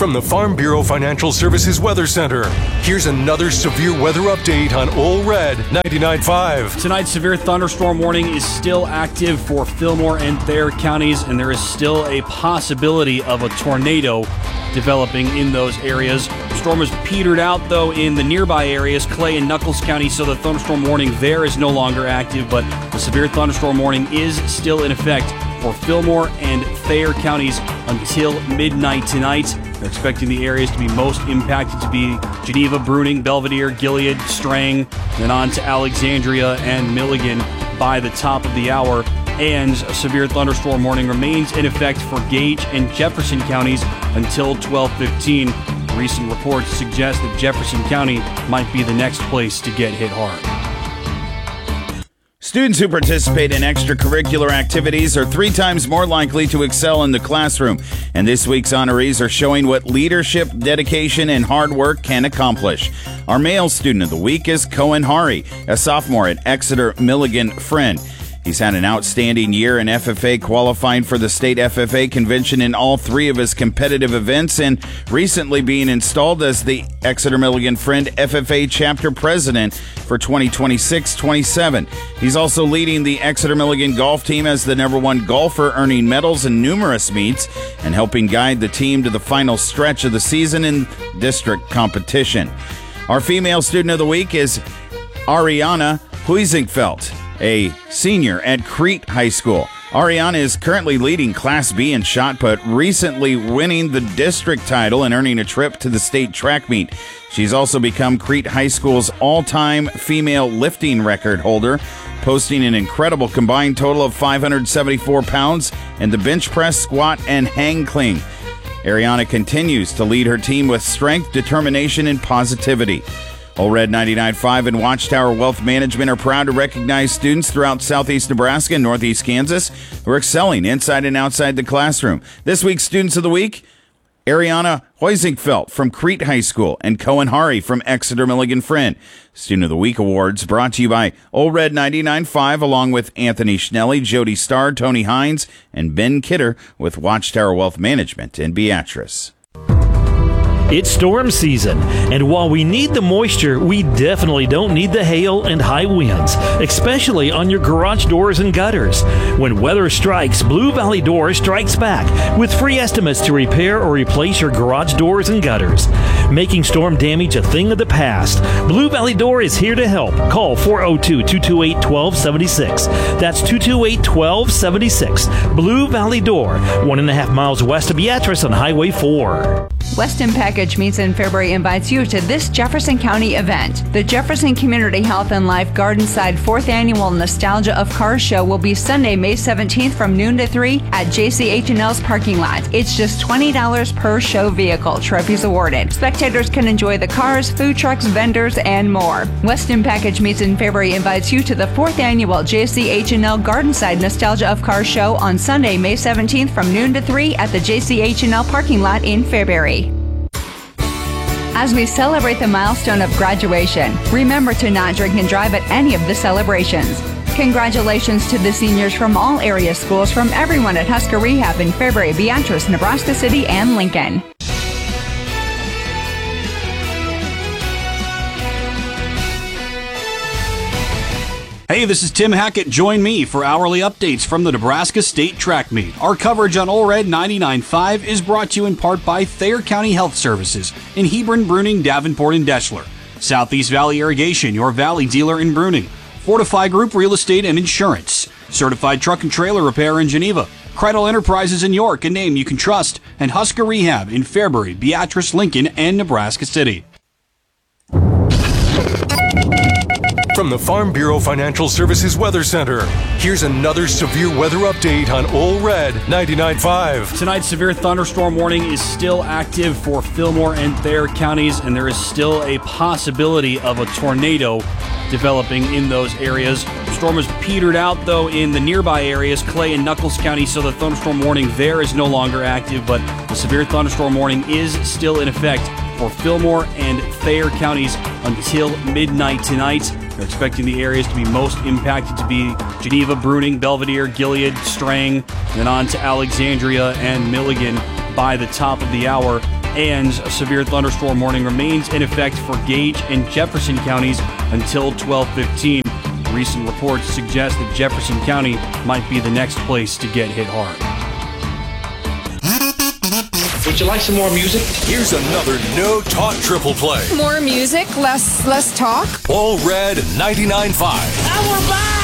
From the Farm Bureau Financial Services Weather Center, here's another severe weather update on Ole Red 99.5. Tonight's severe thunderstorm warning is still active for Fillmore and Thayer counties, and there is still a possibility of a tornado developing in those areas. The storm has petered out, though, in the nearby areas, Clay and Nuckolls County, so the thunderstorm warning there is no longer active, but the severe thunderstorm warning is still in effect for Fillmore and Thayer counties until midnight tonight. They're expecting the areas to be most impacted to be Geneva, Bruning, Belvedere, Gilead, Strang, then on to Alexandria and Milligan by the top of the hour. And a severe thunderstorm warning remains in effect for Gage and Jefferson counties until 12:15. Recent reports suggest that Jefferson County might be the next place to get hit hard. Students who participate in extracurricular activities are 3 times more likely to excel in the classroom, and this week's honorees are showing what leadership, dedication, and hard work can accomplish. Our male student of the week is Cohen Hari, a sophomore at Exeter Milligan Friend. He's had an outstanding year in FFA, qualifying for the state FFA convention in all 3 of his competitive events, and recently being installed as the Exeter Milligan Friend FFA chapter president for 2026-27. He's also leading the Exeter Milligan golf team as the #1 golfer, earning medals in numerous meets and helping guide the team to the final stretch of the season in district competition. Our female student of the week is Ariana Huizingfeld, a senior at Crete High School. Ariana is currently leading Class B in shot put, recently winning the district title and earning a trip to the state track meet. She's also become Crete High School's all-time female lifting record holder, posting an incredible combined total of 574 pounds in the bench press, squat, and hang clean. Ariana continues to lead her team with strength, determination, and positivity. Ole Red 99.5 and Watchtower Wealth Management are proud to recognize students throughout southeast Nebraska and northeast Kansas who are excelling inside and outside the classroom. This week's Students of the Week, Ariana Huizingfeld from Crete High School and Cohen Hari from Exeter Milligan Friend. Student of the Week awards brought to you by Ole Red 99.5 along with Anthony Schnelly, Jody Starr, Tony Hines, and Ben Kidder with Watchtower Wealth Management in Beatrice. It's storm season, and while we need the moisture, we definitely don't need the hail and high winds, especially on your garage doors and gutters. When weather strikes, Blue Valley Door strikes back with free estimates to repair or replace your garage doors and gutters. Making storm damage a thing of the past, Blue Valley Door is here to help. Call 402-228-1276. That's 228-1276. Blue Valley Door, 1.5 miles west of Beatrice on Highway 4. Weston Package Meats in February invites you to this Jefferson County event. The Jefferson Community Health and Life Gardenside 4th Annual Nostalgia of Cars Show will be Sunday, May 17th from noon to 3 at JCH&L's parking lot. It's just $20 per show vehicle, trophies awarded. Spectators can enjoy the cars, food trucks, vendors, and more. Weston Package Meats in February invites you to the 4th Annual JCH&L Gardenside Nostalgia of Cars Show on Sunday, May 17th from noon to 3 at the JCH&L parking lot in Fairbury. As we celebrate the milestone of graduation, remember to not drink and drive at any of the celebrations. Congratulations to the seniors from all area schools, from everyone at Husker Rehab in Fairbury, Beatrice, Nebraska City, and Lincoln. Hey, this is Tim Hackett. Join me for hourly updates from the Nebraska State Track Meet. Our coverage on Ole Red 99.5 is brought to you in part by Thayer County Health Services in Hebron, Bruning, Davenport, and Deschler. Southeast Valley Irrigation, your valley dealer in Bruning. Fortify Group Real Estate and Insurance. Certified Truck and Trailer Repair in Geneva. Credle Enterprises in York, a name you can trust. And Husker Rehab in Fairbury, Beatrice, Lincoln, and Nebraska City. From the Farm Bureau Financial Services Weather Center, here's another severe weather update on Ole Red 99.5. Tonight's severe thunderstorm warning is still active for Fillmore and Thayer counties, and there is still a possibility of a tornado developing in those areas. The storm has petered out, though, in the nearby areas, Clay and Nuckolls County, so the thunderstorm warning there is no longer active, but the severe thunderstorm warning is still in effect for Fillmore and Thayer counties until midnight tonight. They're expecting the areas to be most impacted to be Geneva, Bruning, Belvedere, Gilead, Strang, then on to Alexandria and Milligan by the top of the hour. and a severe thunderstorm warning remains in effect for Gage and Jefferson counties until 12:15. Recent reports suggest that Jefferson County might be the next place to get hit hard. Would you like some more music? Here's another No Talk triple play. More music, less talk. All Red 99.5. And we're back!